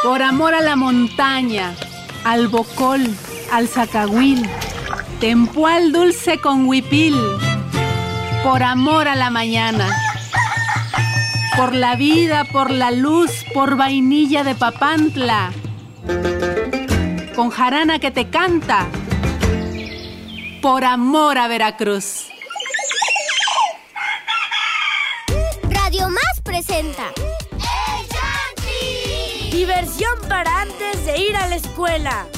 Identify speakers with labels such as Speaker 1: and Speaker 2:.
Speaker 1: Por amor a la montaña, al bocol, al zacahuil, tempual dulce con huipil. Por amor a la mañana, por la vida, por la luz, por vainilla de Papantla, con jarana que te canta, por amor a Veracruz.
Speaker 2: Radio Más presenta
Speaker 3: Diversión para antes de ir a la escuela.